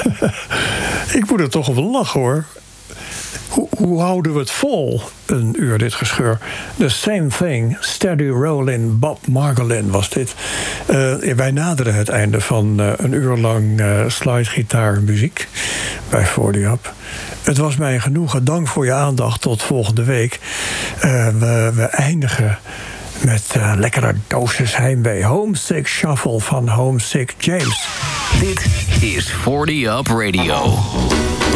Ik moet er toch op lachen, hoor. Hoe houden we het vol, een uur dit gescheur? The Same Thing, Steady Rollin', Bob Margolin was dit. Wij naderen het einde van een uur lang slidegitaarmuziek bij 40 Up. Het was mij een genoegen. Dank voor je aandacht. Tot volgende week. We eindigen met lekkere dosis heimwee. Homesick Shuffle van Homesick James. Dit is 40 Up Radio.